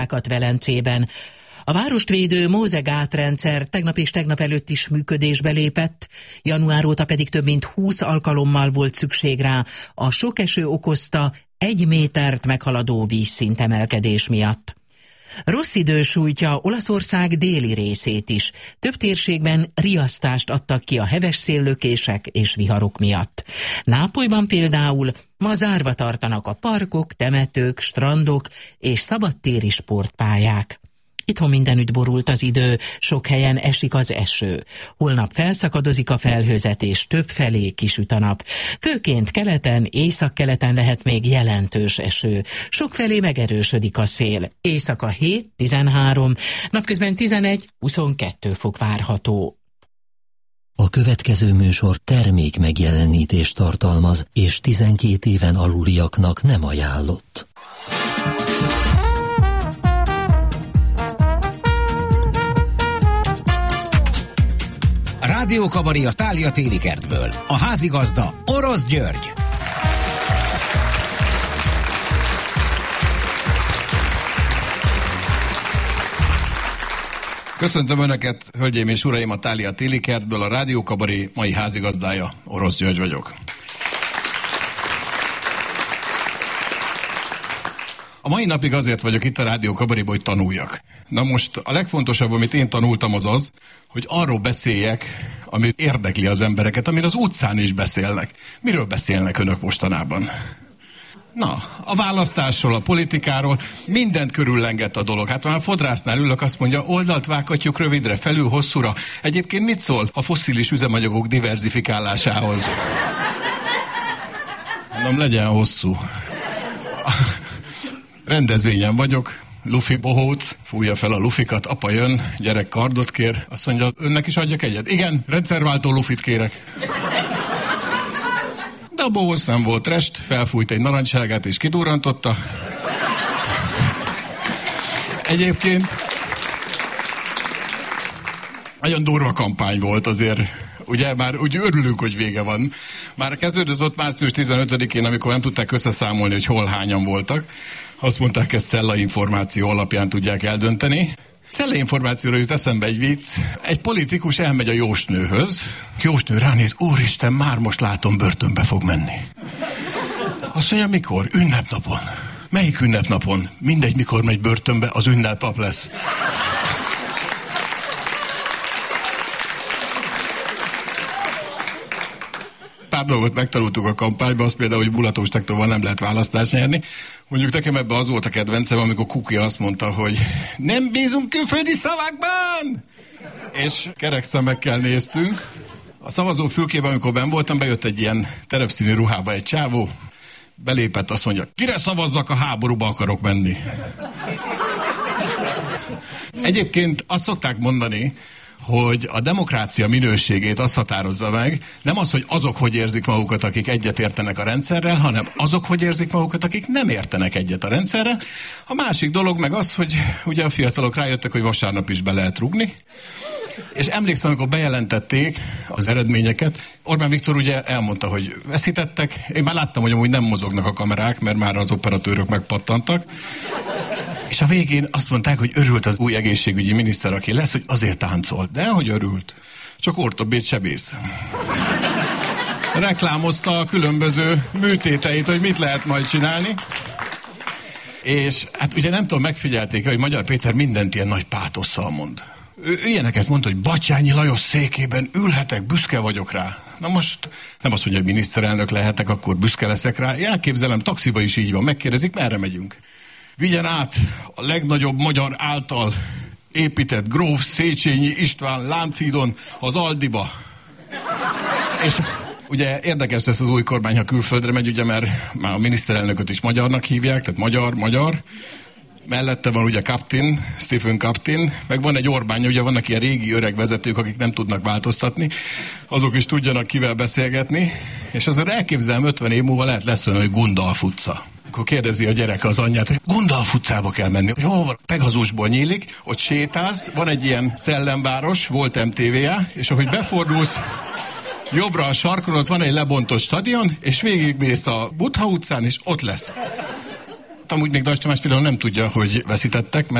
Velencében. A várost védő Móze-gátrendszer tegnap és tegnap előtt is működésbe lépett, január óta pedig több mint 20 alkalommal volt szükség rá a sok eső okozta 1 métert meghaladó vízszintemelkedés miatt. Rossz idő sújtja Olaszország déli részét is. Több térségben riasztást adtak ki a heves széllökések és viharok miatt. Nápolyban például ma zárva tartanak a parkok, temetők, strandok és szabadtéri sportpályák. Itthon mindenütt borult az idő, sok helyen esik az eső. Holnap felszakadozik a felhőzet és többfelé kisüt a nap. Főként keleten, északkeleten lehet még jelentős eső. Sokfelé megerősödik a szél. Éjszaka 7-13, napközben 11-22 fok várható. A következő műsor termék megjelenítést tartalmaz, és 12 éven aluliaknak nem ajánlott. A Rádiókabari a Thália téli kertből. A házigazda Orosz György. Köszöntöm Önöket, hölgyeim és uraim, a Thália téli kertből, a Rádiókabari mai házigazdája, Orosz György vagyok. A mai napig azért vagyok itt a Rádiókabariban, hogy tanuljak. Na most a legfontosabb, amit én tanultam, az az, hogy arról beszéljek, ami érdekli az embereket, amiről az utcán is beszélnek. Miről beszélnek Önök mostanában? Na, a választásról, a politikáról, mindent körüllengett a dolog. Hát már a fodrásznál ülök, azt mondja, oldalt vághatjuk rövidre, felül hosszúra. Egyébként mit szól a fosszilis üzemanyagok diverzifikálásához? Nem legyen hosszú. Rendezvényen vagyok, lufi bohóc, fújja fel a lufikat, apa jön, gyerek kardot kér, azt mondja, önnek is adjak egyet? Igen, rendszerváltó lufit kérek. De a bohóc nem volt rest, felfújt egy narancssárgát és kidurrantotta. Egyébként nagyon durva kampány volt azért, ugye már úgy örülünk, hogy vége van. Már kezdődött ott március 15-én, amikor nem tudták összeszámolni, hogy hol hányan voltak. Azt mondták, ezt Szella információ alapján tudják eldönteni. Szella információra jut eszembe egy vicc. Egy politikus elmegy a jósnőhöz. Jósnő ránéz, úristen, már most látom, börtönbe fog menni. Azt mondja, mikor? Ünnepnapon. Melyik ünnepnapon? Mindegy, mikor megy börtönbe, az ünnepnap lesz. Pár dolgot megtanultuk a kampányban, az például, hogy mulatós traktorral nem lehet választást nyerni. Mondjuk nekem ebben az volt a kedvencem, amikor Kuki azt mondta, hogy nem bízunk külföldi szavakban! És kerek szemekkel néztünk. A szavazófülkében, amikor benn voltam, bejött egy ilyen terepszínű ruhába egy csávó, belépett, azt mondja, kire szavazzak, a háborúba akarok menni. Egyébként azt szokták mondani, hogy a demokrácia minőségét azt határozza meg, nem az, hogy azok hogy érzik magukat, akik egyet értenek a rendszerrel, hanem azok hogy érzik magukat, akik nem értenek egyet a rendszerrel. A másik dolog meg az, hogy ugye a fiatalok rájöttek, hogy vasárnap is be lehet rugni, és emlékszem, amikor bejelentették az eredményeket, Orbán Viktor ugye elmondta, hogy veszítettek. Én már láttam, hogy amúgy nem mozognak a kamerák, mert már az operatőrök megpattantak. És a végén azt mondták, hogy örült az új egészségügyi miniszter, aki lesz, hogy azért táncolt. De hogy örült? Csak ortopéd sebész. Reklámozta a különböző műtéteit, hogy mit lehet majd csinálni. És hát ugye nem tudom, megfigyelték, hogy Magyar Péter mindent ilyen nagy pátosszal mond. Ő ilyeneket mondta, hogy Batthyány Lajos székében ülhetek, büszke vagyok rá. Na most nem azt mondja, hogy miniszterelnök lehetek, akkor büszke leszek rá. Én elképzelem, taxiba is így van, megkérdezik, merre megyünk. Vigyen át a legnagyobb magyar által épített Gróf Széchenyi István Lánchídon az Aldiba. És ugye érdekes lesz az új kormány, ha külföldre megy, ugye, mert már a miniszterelnököt is magyarnak hívják, tehát magyar. Mellette van ugye Kaptin, Stephen Kaptin, meg van egy Orbán, ugye vannak ilyen régi öreg vezetők, akik nem tudnak változtatni, azok is tudjanak kivel beszélgetni, és azért elképzelem 50 év múlva lesz olyan, hogy Gundalf utca. Akkor kérdezi a gyerek az anyját, hogy Gundalf utcába kell menni. Hogy hol van? Pegazusból nyílik, ott sétálsz, van egy ilyen szellemváros, volt MTV-je, és ahogy befordulsz jobbra a sarkon, ott van egy lebontott stadion, és végigmész a Buddha utcán, és ott lesz. amúgy még Deutsch Tamás például nem tudja, hogy veszítettek,